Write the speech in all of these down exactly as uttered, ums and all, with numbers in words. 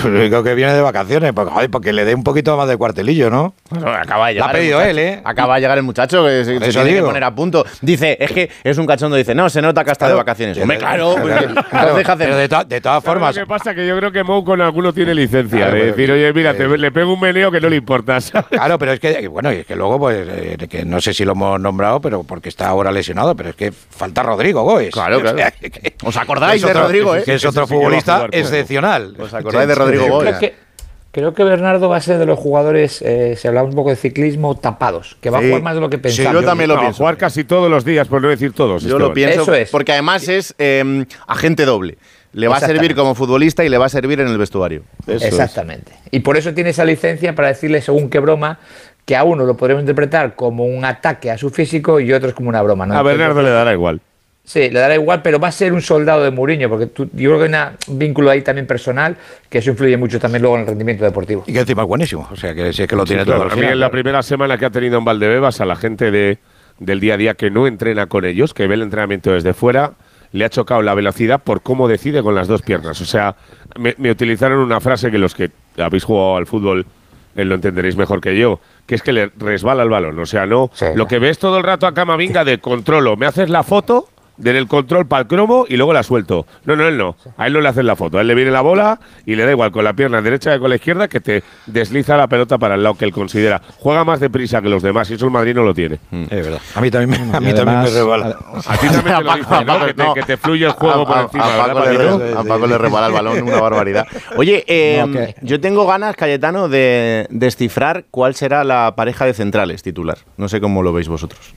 Creo que viene de vacaciones, porque, joder, porque le dé un poquito más de cuartelillo, ¿no? Bueno, acaba de llegar. La ha pedido él, ¿eh? Acaba de llegar el muchacho que se, se tiene digo. que poner a punto. Dice, es que es un cachondo, dice, no, se nota que está claro, de vacaciones. Hombre, claro, pues, claro, claro, deja hacer. Pero de, to de todas formas. Lo que pasa es que yo creo que Mou con alguno tiene licencia. Claro, de decir, oye, mira, eh, te, le pego un meneo que no le importa, ¿sabes? Claro, pero es que, bueno, es que luego, pues, eh, que no sé si lo hemos nombrado, pero porque está ahora lesionado, pero es que falta Rodrigo Góes. Claro, claro. O sea, que, ¿os acordáis de otro, Rodrigo, eh? Que es otro futbolista excepcional. ¿Os acordáis de Rodrigo Góes? Creo que Bernardo va a ser de los jugadores, eh, si hablamos un poco de ciclismo, tapados, que va sí. a jugar más de lo que pensamos. Sí, yo también lo no, pienso. Jugar casi todos los días, por no decir todos. Yo Esteban. lo pienso, Eso es. Porque además es eh, agente doble. Le va a servir como futbolista y le va a servir en el vestuario. Eso Exactamente. Es. Y por eso tiene esa licencia para decirle, según qué broma, que a uno lo podremos interpretar como un ataque a su físico y otros como una broma, ¿no? A Bernardo Entonces, le dará igual. Sí, le dará igual, pero va a ser un soldado de Mourinho, porque tú, yo creo que hay un vínculo ahí también personal, que eso influye mucho también luego en el rendimiento deportivo. Y que encima es buenísimo, o sea, que si es que lo tiene sí, todo. Claro, a mí en la primera semana que ha tenido en Valdebebas, a la gente de, del día a día que no entrena con ellos, que ve el entrenamiento desde fuera, le ha chocado la velocidad por cómo decide con las dos piernas. O sea, me, me utilizaron una frase que los que habéis jugado al fútbol eh, lo entenderéis mejor que yo, que es que le resbala el balón. O sea, no sí, lo que ves todo el rato a Camavinga de controlo, me haces la foto del control para el cromo y luego la suelto. No, no, él no. A él no le hacen la foto. A él le viene la bola y le da igual con la pierna derecha que con la izquierda, que te desliza la pelota para el lado que él considera. Juega más deprisa que los demás y eso el Madrid no lo tiene. Mm. Es verdad. A mí también, a mí además, también me resbala. A ti también te lo dicen, ¿no? Que te, que te fluye el juego a, por encima. A, a, Paco, le, re, a Paco le resbala el balón, una barbaridad. Oye, eh, no, okay. yo tengo ganas, Cayetano, de descifrar cuál será la pareja de centrales titular. No sé cómo lo veis vosotros.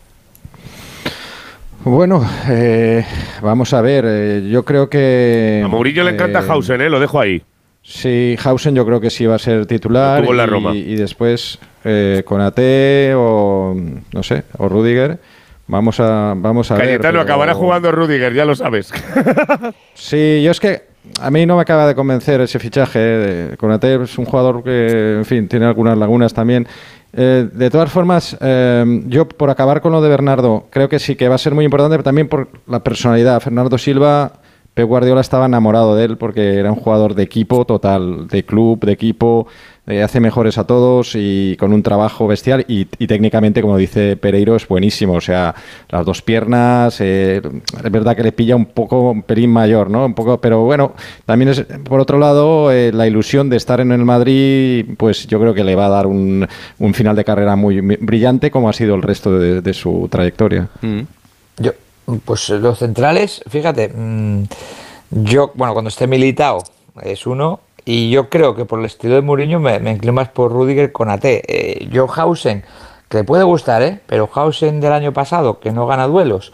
Bueno, eh, vamos a ver, eh, yo creo que... A Mourinho le encanta eh, Hausen, ¿eh? Lo dejo ahí. Sí, Hausen yo creo que sí va a ser titular. Tuvo en la y, Roma. y después eh, Konaté o, no sé, o Rüdiger. Vamos a, vamos a Cayetano, ver. Cayetano, acabará jugando Rüdiger, ya lo sabes. Sí, yo es que a mí no me acaba de convencer ese fichaje. Eh. Konaté es un jugador que, en fin, tiene algunas lagunas también. Eh, de todas formas, eh, yo por acabar con lo de Bernardo, creo que sí que va a ser muy importante, pero también por la personalidad. Fernando Silva, Pep Guardiola estaba enamorado de él porque era un jugador de equipo total, de club, de equipo, eh, hace mejores a todos y con un trabajo bestial y, y técnicamente, como dice Pereiro, es buenísimo. O sea, las dos piernas, eh, es verdad que le pilla un poco, un pelín mayor, ¿no? Un poco, pero bueno, también es, por otro lado, eh, la ilusión de estar en el Madrid, pues yo creo que le va a dar un, un final de carrera muy brillante, como ha sido el resto de, de su trayectoria. Mm. Yo, pues los centrales, fíjate, mmm, yo, bueno, cuando esté Militao es uno. Y yo creo que por el estilo de Mourinho me, me inclino más por Rüdiger Konaté. Eh, yo Hausen, que le puede gustar, ¿eh? Pero Hausen del año pasado, que no gana duelos,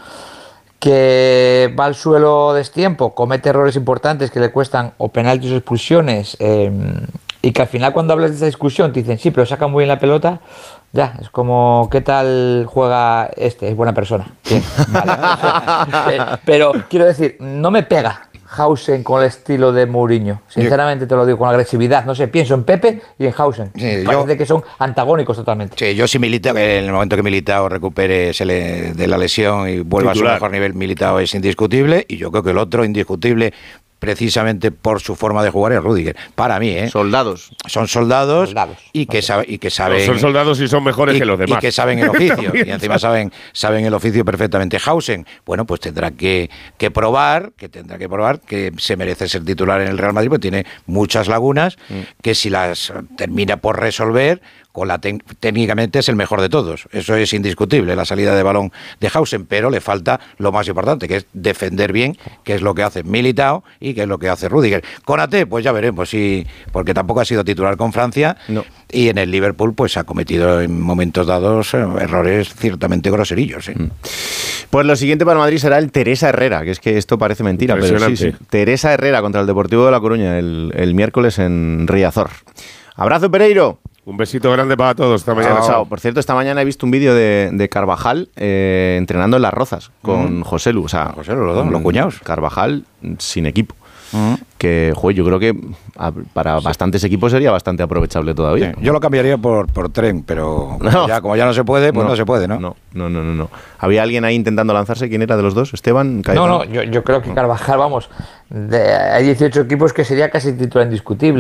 que va al suelo destiempo, comete errores importantes que le cuestan o penaltis o expulsiones, eh, y que al final cuando hablas de esa discusión te dicen, sí, pero saca muy bien la pelota, ya, es como, ¿qué tal juega este? Es buena persona. Bien, vale. eh, pero quiero decir, no me pega Hausen con el estilo de Mourinho, sinceramente te lo digo, con agresividad, no sé, pienso en Pepe y en Hausen, sí, parece yo, que son antagónicos totalmente. Sí, yo sí Militao, en el momento que Militao recupere se le, de la lesión y vuelva titular a su mejor nivel, Militao es indiscutible, y yo creo que el otro indiscutible, precisamente por su forma de jugar, es Rüdiger. Para mí, ¿eh? Soldados. Son soldados, soldados. Y, que sabe, y que saben... No, son soldados y son mejores y, que los demás. Y que saben el oficio. Y encima saben, saben el oficio perfectamente. Hausen, bueno, pues tendrá que, que probar, que tendrá que probar que se merece ser titular en el Real Madrid, porque tiene muchas lagunas, mm. que si las termina por resolver, con la técnicamente es el mejor de todos. Eso es indiscutible, la salida de balón de Hausen, pero le falta lo más importante, que es defender bien, que es lo que hace Militao y que es lo que hace Rüdiger. Konaté, pues ya veremos, sí, porque tampoco ha sido titular con Francia, no. Y en el Liverpool pues ha cometido en momentos dados errores ciertamente groserillos. ¿eh? Pues lo siguiente para Madrid será el Teresa Herrera, que es que esto parece mentira, pero sí, sí. Teresa Herrera contra el Deportivo de La Coruña el, el miércoles en Riazor. Abrazo, Pereiro. Un besito grande para todos esta mañana. Chao, chao. Por cierto, esta mañana he visto un vídeo de, de Carvajal eh, entrenando en Las Rozas con mm. José Lu. O sea, José Lu, los dos, los cuñados. Carvajal sin equipo. Mm. Que, joder, yo creo que a, para sí. bastantes equipos sería bastante aprovechable todavía. Sí. Yo lo cambiaría por, por tren, pero no. ya, como ya no se puede, pues no, no se puede, ¿no? No, no, no, no, no. ¿Había alguien ahí intentando lanzarse? ¿Quién era de los dos? ¿Esteban? Cayetano? No, no, yo, yo creo que Carvajal, vamos, de, hay dieciocho equipos que sería casi titular indiscutible.